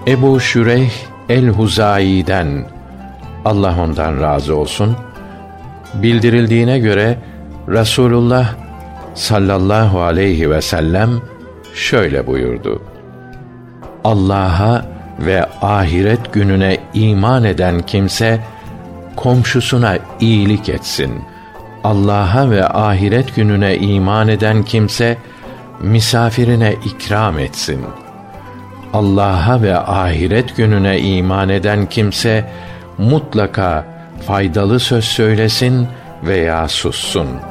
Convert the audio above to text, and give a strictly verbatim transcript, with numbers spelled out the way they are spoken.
Ebu Şüreyh el-Huzai'den, Allah ondan razı olsun, bildirildiğine göre Resulullah sallallahu aleyhi ve sellem şöyle buyurdu: Allah'a ve ahiret gününe iman eden kimse komşusuna iyilik etsin. Allah'a ve ahiret gününe iman eden kimse misafirine ikram etsin. Allah'a ve ahiret gününe iman eden kimse mutlaka faydalı söz söylesin veya sussun.